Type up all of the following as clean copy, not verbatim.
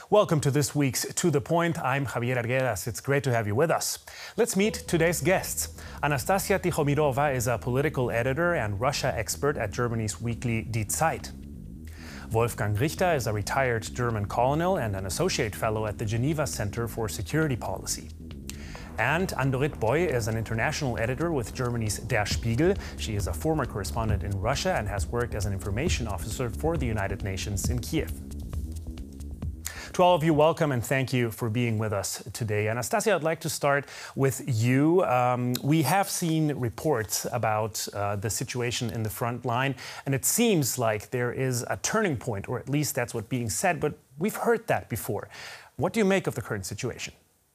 Welcome to this week's To The Point. I'm Javier Arguedas. It's great to have you with us. Let's meet today's guests. Anastasia Tichomirova is a political editor and Russia expert at Germany's weekly Die Zeit. Wolfgang Richter is a retired German colonel and an associate fellow at the Geneva Center for Security Policy. And Andorit Boy is an international editor with Germany's Der Spiegel. She is a former correspondent in Russia and has worked as an information officer for the United Nations in Kiev. To all of you, welcome and thank you for being with us today. Anastasia, I'd like to start with you. We have seen reports about the situation in the front line, and it seems like there is a turning point, or at least that's what's being said, but we've heard that before. What do you make of the current situation?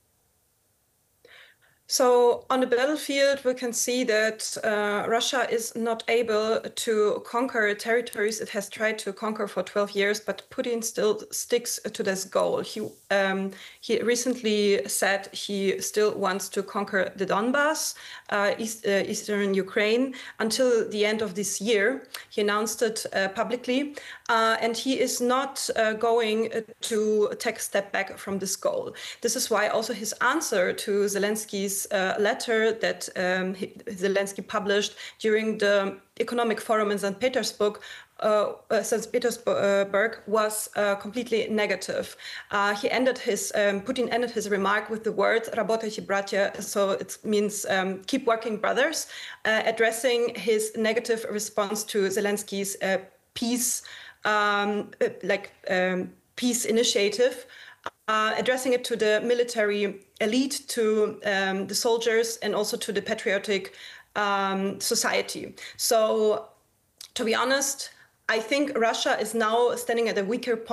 So on the battlefield, we can see that Russia is not able to conquer territories it has tried to conquer for 12 years, but Putin still sticks to this goal. He recently said he still wants to conquer the Donbas, eastern Ukraine, until the end of this year. He announced it publicly, and he is not going to take a step back from this goal. This is why also his answer to Zelensky's letter that Zelensky published during the economic forum in St. Petersburg was completely negative. Putin ended his remark with the word "работайте, братья," so it means "keep working, brothers," addressing his negative response to Zelensky's peace initiative. Addressing it to the military elite, to the soldiers, and also to the patriotic society. So, to be honest, I think Russia is now standing at a weaker point.